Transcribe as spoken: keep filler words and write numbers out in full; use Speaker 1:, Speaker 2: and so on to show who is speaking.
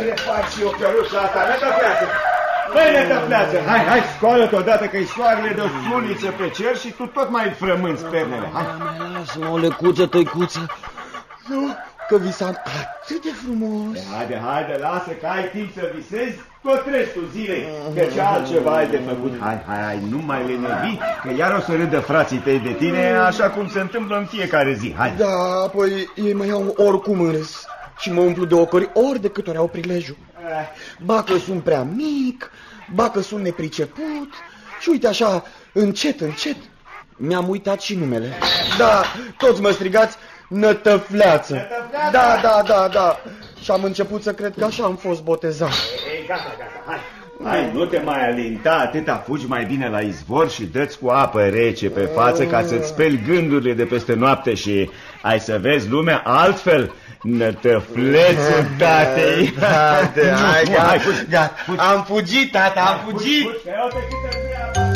Speaker 1: fac și eu căruța asta, nătăfleață. Băi, nătăfleață, hai, hai, scoală-te odată că-i soarele de o suliță pe cer și tu tot mai frămânți pernele, hai.
Speaker 2: Lasă-mă o lecuță, tăicuță. Nu, că visam atât de frumos.
Speaker 1: Haide, haide, lasă că ai timp să visezi tot restul zilei, că ce altceva ai de făcut. Hai, hai, hai, nu mai lenevi, că iar o să râdă frații tăi de tine, așa cum se întâmplă în fiecare zi. Hai.
Speaker 2: Da, apoi ei mă iau oricum în râs și mă umplu de ocări ori de câte ori au prilejul. Ba că sunt prea mic, ba că sunt nepriceput și uite așa, încet, încet, mi-am uitat și numele. Da, toți mă strigați Nătăfleață.
Speaker 1: Nătăfleață?
Speaker 2: Da, da, da, da. Și am început să cred că așa am fost botezat.
Speaker 1: Ei, gata, gata, hai. Hai, nu te mai alinta, atâta fugi mai bine la izvor și dă-ți cu apă rece pe față ca să-ți speli gândurile de peste noapte și ai să vezi lumea altfel. Nătăflețul tatei.
Speaker 2: Hai, gata, am fugit, tata, am fugit.